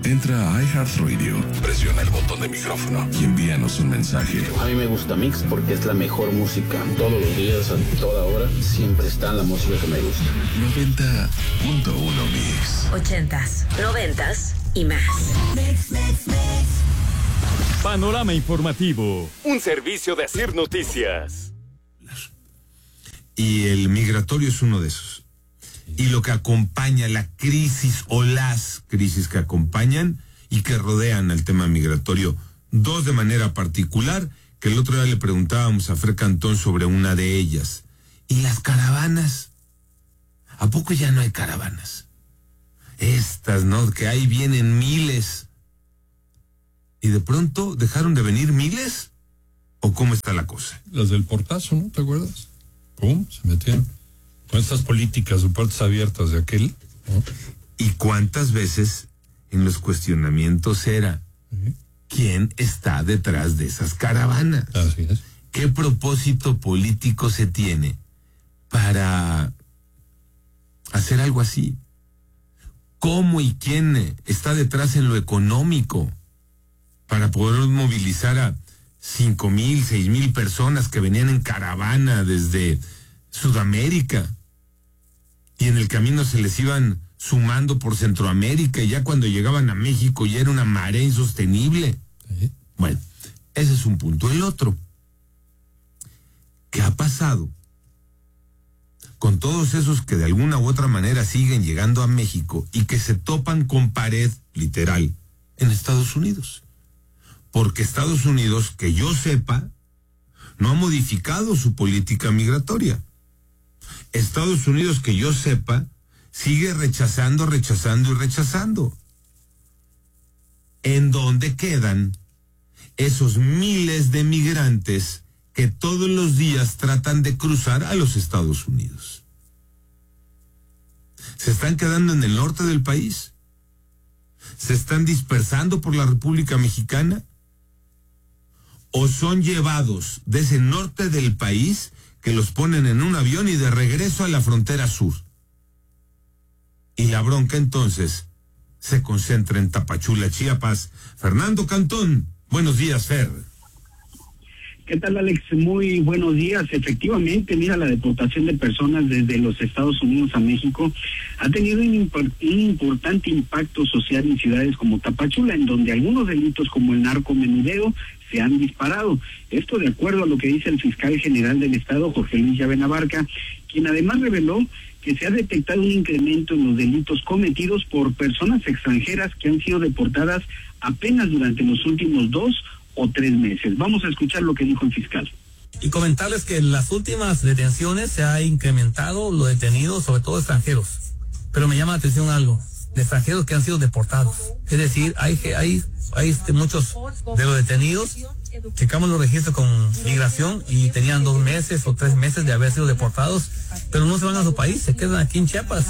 Entra a iHeartRadio, presiona el botón de micrófono y envíanos un mensaje. A mí me gusta Mix porque es la mejor música. Todos los días, a toda hora, siempre está la música que me gusta. 90.1 Mix. 80s, 90s y más. Panorama informativo, un servicio de Asir Noticias. Y el migratorio es uno de esos. Y lo que acompaña la crisis o las crisis que acompañan y que rodean al tema migratorio, dos de manera particular, que el otro día le preguntábamos a Fer Cantón sobre una de ellas. ¿Y las caravanas? ¿A poco ya no hay caravanas? Estas, ¿no? Que ahí vienen miles. ¿Y de pronto dejaron de venir miles? ¿O cómo está la cosa? Las del portazo, ¿no? ¿Te acuerdas? ¿Pum? Se metían con estas políticas de puertas abiertas de aquel, ¿no? ¿Y cuántas veces en los cuestionamientos era quién está detrás de esas caravanas? Así es. ¿Qué propósito político se tiene para hacer algo así? ¿Cómo y quién está detrás en lo económico para poder movilizar a 5,000, 6,000 personas que venían en caravana desde Sudamérica? Y en el camino se les iban sumando por Centroamérica, y ya cuando llegaban a México ya era una marea insostenible. Sí. Bueno, ese es un punto. El otro, ¿qué ha pasado con todos esos que de alguna u otra manera siguen llegando a México y que se topan con pared, literal, en Estados Unidos? Porque Estados Unidos, que yo sepa, no ha modificado su política migratoria. Estados Unidos, que yo sepa, sigue rechazando. ¿En dónde quedan esos miles de migrantes que todos los días tratan de cruzar a los Estados Unidos? ¿Se están quedando en el norte del país? ¿Se están dispersando por la República Mexicana? ¿O son llevados de ese norte del país que los ponen en un avión y de regreso a la frontera sur? Y la bronca entonces se concentra en Tapachula, Chiapas. Fernando Cantón, buenos días, Fer. ¿Qué tal, Alex? Muy buenos días. Efectivamente, mira, la deportación de personas desde los Estados Unidos a México ha tenido un importante impacto social en ciudades como Tapachula, en donde algunos delitos como el narcomenudeo se han disparado. Esto de acuerdo a lo que dice el fiscal general del Estado, Jorge Luis Llave Navarca, quien además reveló que se ha detectado un incremento en los delitos cometidos por personas extranjeras que han sido deportadas apenas durante los últimos 2 o 3 meses. Vamos a escuchar lo que dijo el fiscal. Y comentarles que en las últimas detenciones se ha incrementado los detenidos, sobre todo extranjeros. Pero me llama la atención algo, de extranjeros que han sido deportados. Es decir, hay muchos de los detenidos, checamos los registros con migración y tenían 2 meses o 3 meses de haber sido deportados, pero no se van a su país, se quedan aquí en Chiapas.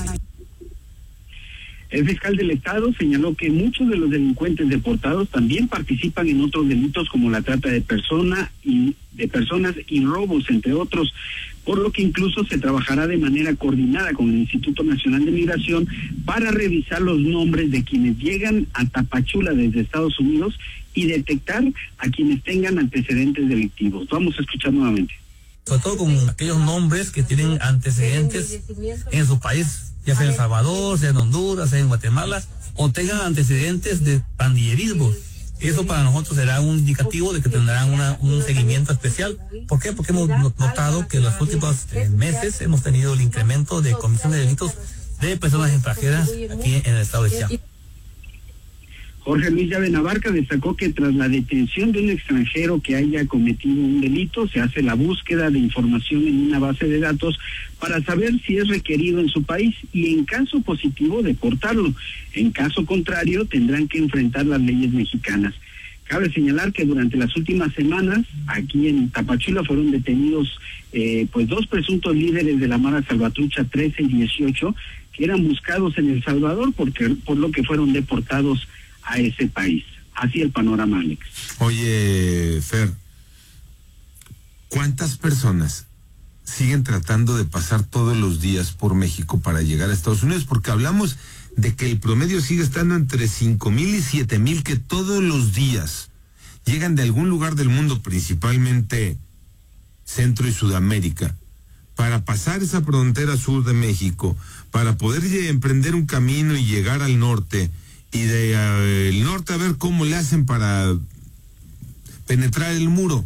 El fiscal del Estado señaló que muchos de los delincuentes deportados también participan en otros delitos como la trata de personas y robos, entre otros, por lo que incluso se trabajará de manera coordinada con el Instituto Nacional de Migración para revisar los nombres de quienes llegan a Tapachula desde Estados Unidos y detectar a quienes tengan antecedentes delictivos. Vamos a escuchar nuevamente. Sobre todo con aquellos nombres que tienen antecedentes en su país, ya sea en El Salvador, sea en Honduras, sea en Guatemala, o tengan antecedentes de pandillerismo. Eso para nosotros será un indicativo de que tendrán un seguimiento especial. ¿Por qué? Porque hemos notado que en los últimos meses hemos tenido el incremento de comisión de delitos de personas extranjeras aquí en el estado de Chiapas. Jorge Luis Llave Navarca destacó que tras la detención de un extranjero que haya cometido un delito, se hace la búsqueda de información en una base de datos para saber si es requerido en su país y en caso positivo deportarlo. En caso contrario, tendrán que enfrentar las leyes mexicanas. Cabe señalar que durante las últimas semanas, aquí en Tapachula fueron detenidos 2 presuntos líderes de la Mara Salvatrucha 13 y 18, que eran buscados en El Salvador por lo que fueron deportados a ese país. Así el panorama, Alex. Oye, Fer, ¿cuántas personas siguen tratando de pasar todos los días por México para llegar a Estados Unidos? Porque hablamos de que el promedio sigue estando entre 5,000 y 7,000 que todos los días llegan de algún lugar del mundo, principalmente Centro y Sudamérica, para pasar esa frontera sur de México, para poder emprender un camino y llegar al norte, y de el norte a ver cómo le hacen para penetrar el muro.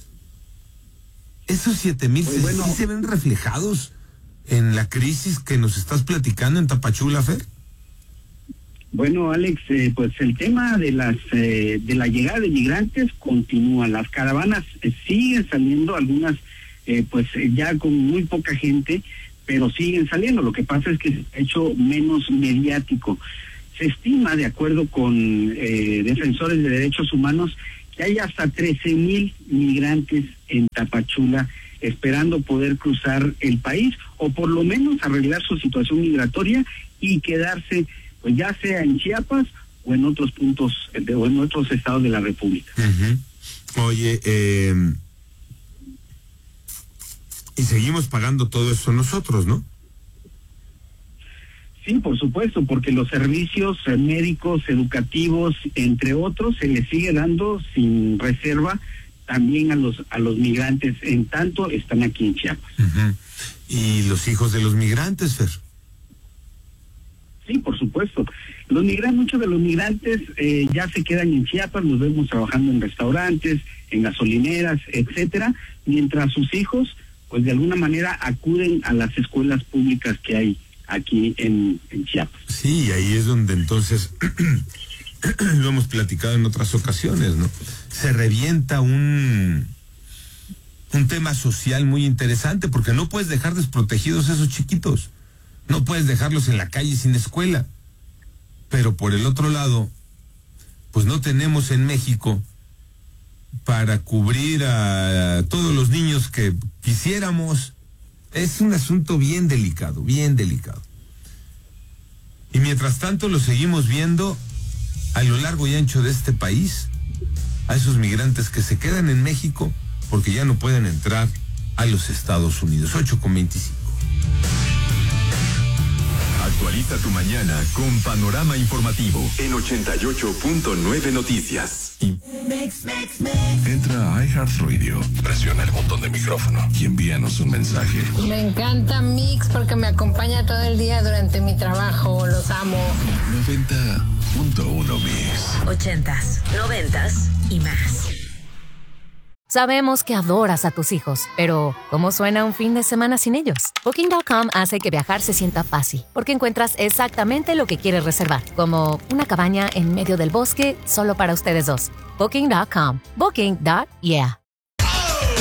Esos 7,000 sí se ven reflejados en la crisis que nos estás platicando en Tapachula, Fer. Bueno, Alex, pues el tema de la llegada de migrantes continúa. Las caravanas siguen saliendo, algunas pues ya con muy poca gente, pero siguen saliendo. Lo que pasa es que se ha hecho menos mediático. Se estima, de acuerdo con defensores de derechos humanos, que hay hasta 13,000 migrantes en Tapachula esperando poder cruzar el país o por lo menos arreglar su situación migratoria y quedarse, pues ya sea en Chiapas o en otros puntos o en otros estados de la República. Uh-huh. Oye, y seguimos pagando todo eso nosotros, ¿no? Sí, por supuesto, porque los servicios médicos, educativos, entre otros, se les sigue dando sin reserva también a los migrantes, en tanto están aquí en Chiapas. Uh-huh. ¿Y los hijos de los migrantes, Fer? Sí, por supuesto. Muchos de los migrantes ya se quedan en Chiapas, los vemos trabajando en restaurantes, en gasolineras, etcétera, mientras sus hijos, pues de alguna manera acuden a las escuelas públicas que hay aquí en Chiapas. Sí, ahí es donde entonces lo hemos platicado en otras ocasiones, ¿no? Se revienta un tema social muy interesante, porque no puedes dejar desprotegidos a esos chiquitos, no puedes dejarlos en la calle sin escuela, pero por el otro lado, pues no tenemos en México para cubrir a todos los niños que quisiéramos. Es un asunto bien delicado, bien delicado. Y mientras tanto lo seguimos viendo a lo largo y ancho de este país, a esos migrantes que se quedan en México porque ya no pueden entrar a los Estados Unidos. 8:25. Actualiza tu mañana con Panorama Informativo en 88.9 Noticias. Entra a iHeartRadio, presiona el botón de micrófono y envíanos un mensaje. Me encanta Mix porque me acompaña todo el día durante mi trabajo. Los amo. 90.1 Mix. 80s, 90s y más. Sabemos que adoras a tus hijos, pero ¿cómo suena un fin de semana sin ellos? Booking.com hace que viajar se sienta fácil, porque encuentras exactamente lo que quieres reservar, como una cabaña en medio del bosque solo para ustedes dos. Booking.com. Booking.yeah.